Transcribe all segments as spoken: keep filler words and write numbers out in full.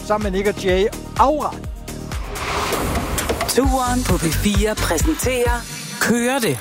sammen med Nick og Jay. Aura. Turen på P fire præsenterer Kører det?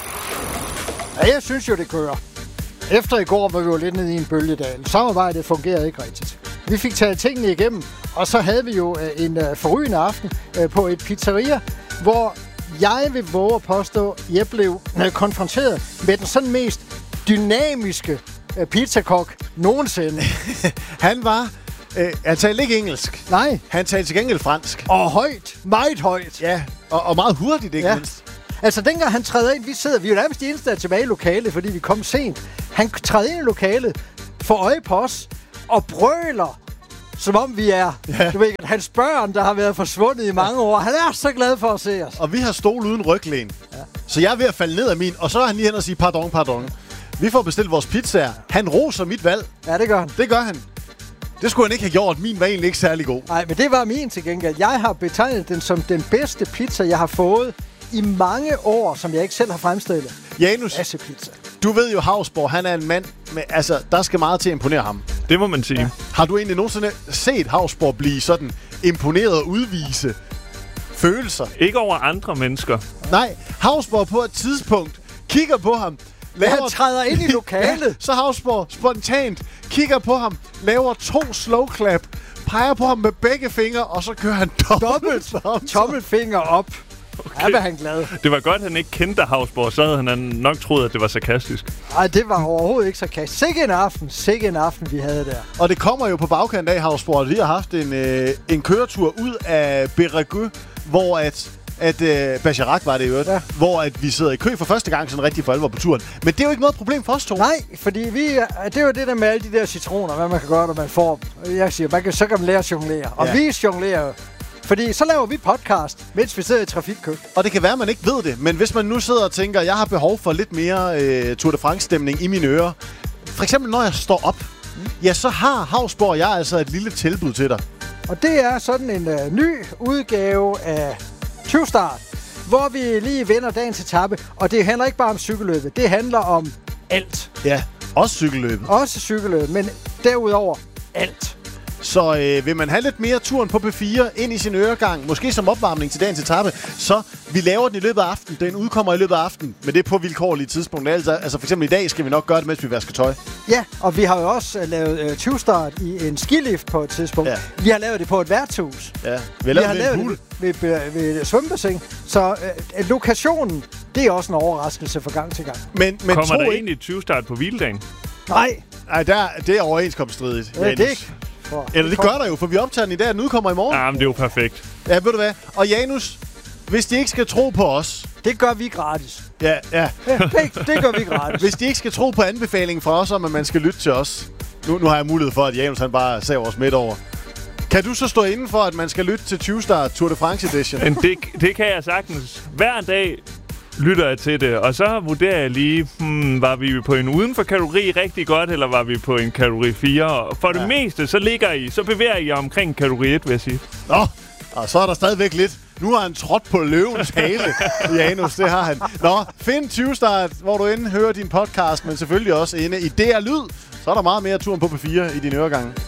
Ja, jeg synes jo, det kører. Efter i går var vi jo lidt nede i en bølgedal. Samarbejdet fungerede ikke rigtigt. Vi fik taget tingene igennem, og så havde vi jo en forrygende aften på et pizzeria, hvor jeg vil våge at påstå, at jeg blev konfronteret med den sådan mest dynamiske pizzakok nogensinde. Han var... Øh, han talte ikke engelsk. Nej. Han talte til gengæld fransk. Og højt. Meget højt. Ja, og, og meget hurtigt, ikke ja. mindst. Altså, dengang han træder ind, vi sidder, vi er jo nærmest de eneste, der er tilbage i lokalet, fordi vi kom sent. Han træder ind i lokalet, får øje på os, og brøler, som om vi er, ja. du ved, hans børn, der har været forsvundet i mange år. Han er så glad for at se os. Og vi har stol uden ryglæn. Ja. Så jeg er ved at falde ned af min, og så er han lige hen og sige, pardon, pardon. Vi får bestilt vores pizzaer. Han roser mit valg. Ja, det gør han. Det gør han. Det skulle han ikke have gjort. Min var egentlig ikke særlig god. Nej, men det var min til gengæld. Jeg har betegnet den som den bedste pizza, jeg har fået i mange år, som jeg ikke selv har fremstillet. Janus, pizza. Du ved jo, Hausborg, han er en mand med, altså, der skal meget til at imponere ham. Det må man sige. Ja. Har du egentlig nogensinde set Hausborg blive sådan imponeret og udvise følelser? Ikke over andre mennesker. Nej, Hausborg på et tidspunkt kigger på ham. Laver... Han træder ind i lokalet. Ja, så Hausborg spontant kigger på ham, laver to slow clap, peger på ham med begge fingre, og så kører han dobbelt, dobbelt tommelfinger op. Okay. Ja, var han glad. Det var godt, at han ikke kendte Hausborg, så havde han nok troet, at det var sarkastisk. Nej, det var overhovedet ikke sarkastisk. Sikke en aften, sikke en aften, vi havde der. Og det kommer jo på bagkant af Hausborg, at vi har haft en, øh, en køretur ud af Berregø, hvor at at øh, Bergerac var det jo, ja. Hvor at vi sidder i kø for første gang sådan rigtig for alvor på turen. Men det er jo ikke noget problem for os to. Nej, fordi vi, det er jo det der med alle de der citroner, hvad man kan gøre, når man får dem. Jeg siger, man kan, så kan man lære at jonglere. Og ja. vi jonglerer jo. Fordi så laver vi podcast, mens vi sidder i trafikkø. Og det kan være, at man ikke ved det, men hvis man nu sidder og tænker, jeg har behov for lidt mere øh, Tour de France-stemning i mine ører. For eksempel, når jeg står op, mm. ja, så har Hausborg og jeg altså et lille tilbud til dig. Og det er sådan en øh, ny udgave af tyve Start, hvor vi lige vender dagens etape. Og det handler ikke bare om cykelløbet, det handler om alt. Ja, også cykelløbet. Også cykelløbet, men derudover alt. Så øh, vil man have lidt mere turen på P fire ind i sin øregang, måske som opvarmning til dagens etape, så vi laver den i løbet af aftenen. Den udkommer i løbet af aftenen, men det er på vilkårlige tidspunkter. Altså, altså for eksempel i dag skal vi nok gøre det, mens vi vasker tøj. Ja, og vi har jo også uh, lavet uh, tyve Start i en skilift på et tidspunkt. Ja. Vi har lavet det på et værtshus. Ja, vi har vi lavet, har det lavet en det ved, ved, ved svømmebassin. Så uh, lokationen, det er også en overraskelse fra gang til gang. Men, men kommer der egentlig tyve Start på hviledagen? Nej. Nej, der, det er overenskomststridigt. Ja, det er ikke. For, Eller det gør der jo, for vi optager den i dag, og den udkommer i morgen. Ja, men det er jo perfekt. Ja, ved du hvad? Og Janus, hvis de ikke skal tro på os... Det gør vi gratis. Ja, ja. ja det, det gør vi gratis. Hvis de ikke skal tro på anbefalingen fra os, om at man skal lytte til os... Nu, nu har jeg mulighed for, at Janus han bare saver os midt over. Kan du så stå inden for, at man skal lytte til tyve Start Tour de France Edition? Men det, det kan jeg sagtens. Hver dag lytter jeg til det, og så vurderer jeg lige, hmm, var vi på en uden for kategori rigtig godt, eller var vi på en kategori fire? Og for ja. det meste, så ligger I, så bevæger I omkring kategori et, vil jeg sige. Nå, og så er der stadigvæk lidt. Nu har han trådt på løvens hale, Janus, det har han. Nå, find tyve Start, hvor du inde hører din podcast, men selvfølgelig også inde i D R Lyd. Så er der meget mere turen på P fire i dine øregange.